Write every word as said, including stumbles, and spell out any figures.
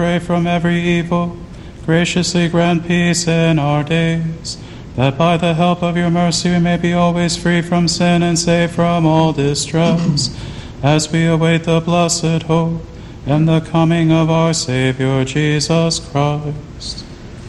Pray from every evil, graciously grant peace in our days, that by the help of your mercy we may be always free from sin and safe from all distress, as we await the blessed hope and the coming of our Savior Jesus Christ.